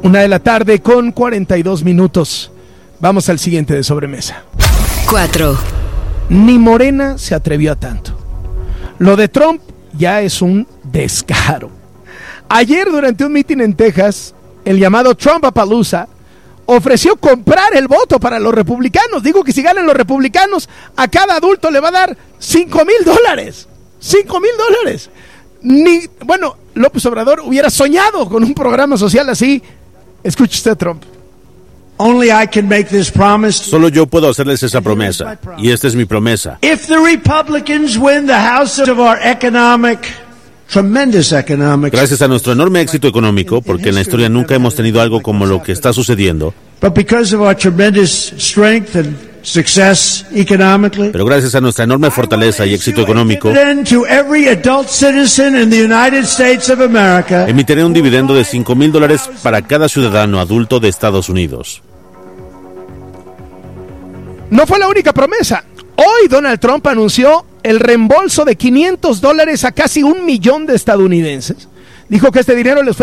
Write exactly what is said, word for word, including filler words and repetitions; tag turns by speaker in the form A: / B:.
A: Una de la tarde con cuarenta y dos minutos. Vamos al siguiente de sobremesa.
B: Cuatro.
A: Ni Morena se atrevió a tanto. Lo de Trump ya es un descaro. Ayer, durante un mitin en Texas, el llamado Trumpapalooza ofreció comprar el voto para los republicanos. Digo que si ganan los republicanos, a cada adulto le va a dar cinco mil dólares. cinco mil dólares. Ni, bueno, López Obrador hubiera soñado con un programa social así. Escuche usted, Trump.
C: Only I can make this promise.
D: Solo yo puedo hacerles esa promesa, y esta es mi promesa.
C: If the Republicans win the House of our economic, tremendous economic.
D: Gracias a nuestro enorme éxito económico, porque en la historia nunca hemos tenido algo como lo que está sucediendo.
C: But because of our tremendous strength and success economically.
D: Pero gracias a nuestra enorme fortaleza y éxito económico,
C: To every adult citizen in the United States of America.
D: Emitiré un dividendo de cinco mil dólares para cada ciudadano adulto de Estados Unidos.
A: No fue la única promesa. Hoy Donald Trump anunció el reembolso de quinientos dólares a casi un millón de estadounidenses. Dijo que este dinero les fue